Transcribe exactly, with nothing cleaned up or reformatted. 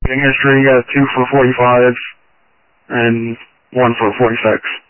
Hitting history, you got two for forty-five and one for forty-six.